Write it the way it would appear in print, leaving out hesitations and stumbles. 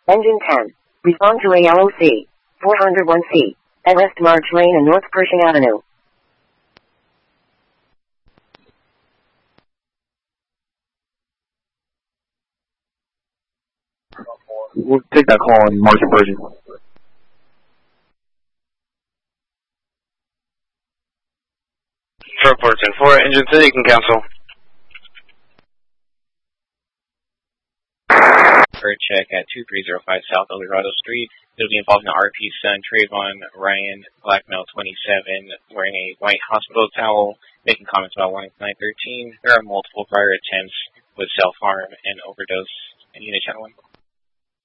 Engine 10. Respond to ALOC 401C at West March Lane and North Pershing Avenue. We'll take that call on March and Pershing. Report 10-4, Engine 10, you can cancel. For a check at 2305 South Eldorado Street. It'll be involving the RP son, Trayvon Ryan, black male 27, wearing a white hospital towel, making comments about wanting 913. There are multiple prior attempts with self-harm and overdose. And unit channel 1.